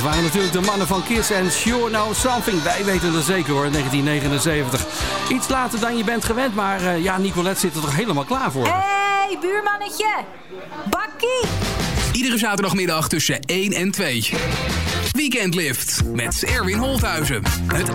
Dat waren natuurlijk de mannen van Kiss en Sure Know Something. Wij weten het zeker hoor, 1979. Iets later dan je bent gewend, maar ja, Nicolette zit er toch helemaal klaar voor. Hey, buurmannetje! Bakkie! Iedere zaterdagmiddag tussen 1 en 2. Weekendlift met Erwin Holthuizen. Het